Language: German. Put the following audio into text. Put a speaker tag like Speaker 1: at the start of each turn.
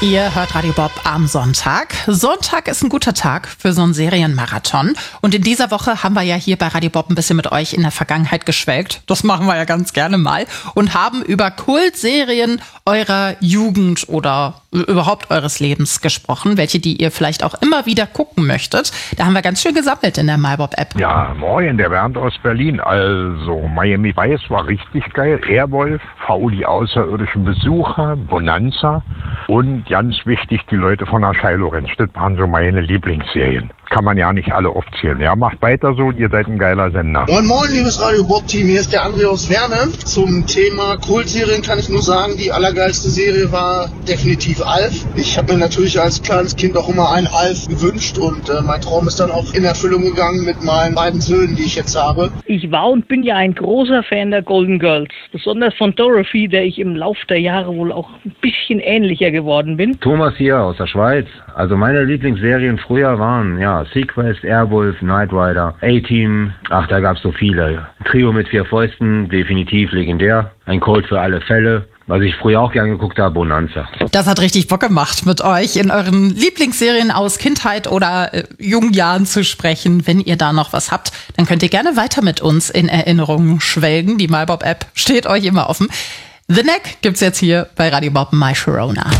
Speaker 1: Ihr hört Radio Bob am Sonntag. Sonntag ist ein guter Tag für so einen Serienmarathon. Und in dieser Woche haben wir ja hier bei Radio Bob ein bisschen mit euch in der Vergangenheit geschwelgt. Das machen wir ja ganz gerne mal. Und haben über Kultserien eurer Jugend oder überhaupt eures Lebens gesprochen. Welche, die ihr vielleicht auch immer wieder gucken möchtet. Da haben wir ganz schön gesammelt in der MyBob-App.
Speaker 2: Ja, moin, der Bernd aus Berlin. Also, Miami Vice war richtig geil. Airwolf, V, die außerirdischen Besucher, Bonanza und ganz wichtig, die Leute von der Shiloh Ranch. Das waren so meine Lieblingsserien. Kann man ja nicht alle aufzählen. Ja, macht weiter so, ihr seid ein geiler Sender.
Speaker 3: Moin moin, liebes Radio Bob Team, hier ist der André aus Werne. Zum Thema Kultserien kann ich nur sagen, die allergeilste Serie war definitiv Alf. Ich habe mir natürlich als kleines Kind auch immer einen Alf gewünscht und mein Traum ist dann auch in Erfüllung gegangen mit meinen beiden Söhnen, die ich jetzt habe.
Speaker 4: Ich war und bin ja ein großer Fan der Golden Girls, besonders von Dorothy, der ich im Laufe der Jahre wohl auch ein bisschen ähnlicher geworden bin.
Speaker 5: Thomas hier aus der Schweiz. Also meine Lieblingsserien früher waren, ja, Sequest, Airwolf, Knight Rider, A-Team, ach, da gab's so viele. Trio mit 4 Fäusten, definitiv legendär. Ein Colt für alle Fälle. Was ich früher auch gerne geguckt habe, Bonanza.
Speaker 1: Das hat richtig Bock gemacht, mit euch in euren Lieblingsserien aus Kindheit oder jungen Jahren zu sprechen. Wenn ihr da noch was habt, dann könnt ihr gerne weiter mit uns in Erinnerungen schwelgen. Die MyBob-App steht euch immer offen. The Neck gibt's jetzt hier bei Radio Bob My Sharona.